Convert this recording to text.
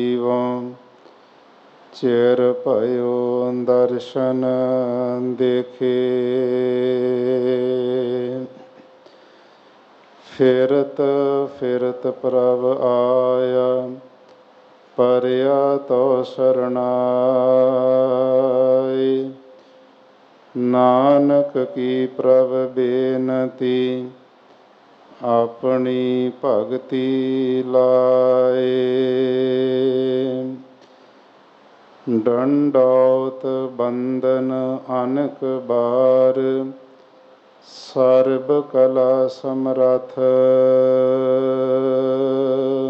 ਜੀਵੋ ਚਿਰ ਭਇਓ ਦਰਸ਼ਨ ਦੇਖੇ। ਫਿਰਤ ਫਿਰਤ ਪ੍ਰਭ ਆਇਆ, ਪਰਿਆ ਤੋ ਸਰਣਾਈ। ਨਾਨਕ ਕੀ ਪ੍ਰਭ ਬੇਨਤੀ, ਆਪਣੀ ਭਗਤੀ ਲਾਏ। ਡੰਡੌਤ ਬੰਦਨ ਅਨਕ ਬਾਰ, ਸਰਬ ਕਲਾ ਸਮਰੱਥ।